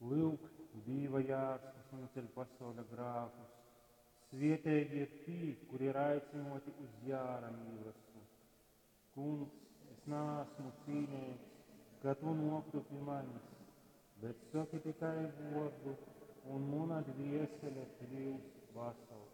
Lūk, dīva jārds, kas noceļ pasaules grākus. Svietēji ir tī, kuri ir aicinoti uz jāra mīlestību. Kungs, es neesmu cīnīgs, ka tu nokļūsi pie manis, bet saki tikai vārdu, un mana dvēsele kļūs vesela.